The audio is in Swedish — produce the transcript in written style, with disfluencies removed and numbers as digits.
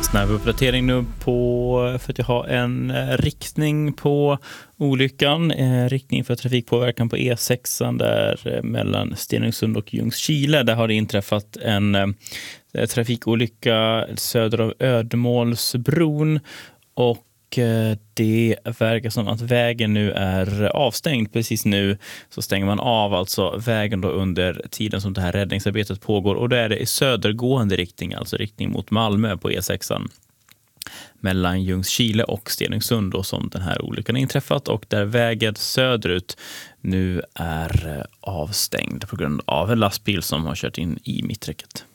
snabb uppdatering nu för att jag har en riktning på olyckan. Riktning för trafikpåverkan på E6 där mellan Stenungsund och Ljungskile. Där har det inträffat en trafikolycka söder av Ödmålsbron och det verkar som att vägen nu är avstängd. Precis nu så stänger man av alltså vägen då under tiden som det här räddningsarbetet pågår, och då är det i södergående riktning, alltså riktning mot Malmö på E6 mellan Ljungskile och Stenungsund då, som den här olyckan är inträffat, och där vägen söderut nu är avstängd på grund av en lastbil som har kört in i mitträcket.